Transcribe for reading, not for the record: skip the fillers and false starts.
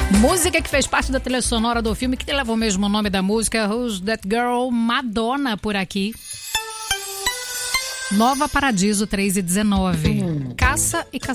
Música que fez parte da trilha sonora do filme, que leva o mesmo nome da música, Who's That Girl? Madonna por aqui. Nova Paradiso 3:19. Caça e caçador.